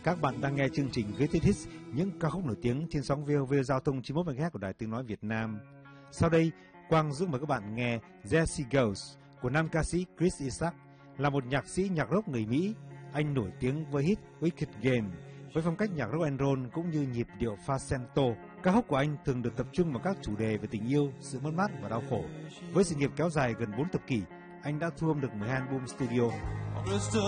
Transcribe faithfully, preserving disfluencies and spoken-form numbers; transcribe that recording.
Các bạn đang nghe chương trình Greatest Hits, những ca khúc nổi tiếng trên sóng vê o vê Giao thông chín mươi mốt mê ga héc của Đài Tiếng nói Việt Nam. Sau đây, Quang Dũng mời các bạn nghe Jesse Goes của nam ca sĩ Chris Isaak, là một nhạc sĩ nhạc rock người Mỹ. Anh nổi tiếng với hit Wicked Game với phong cách nhạc rock and roll cũng như nhịp điệu falsetto. Ca khúc của anh thường được tập trung vào các chủ đề về tình yêu, sự mất mát và đau khổ. Với sự nghiệp kéo dài gần bốn thập kỷ, anh đã thu âm được mười hai album studio.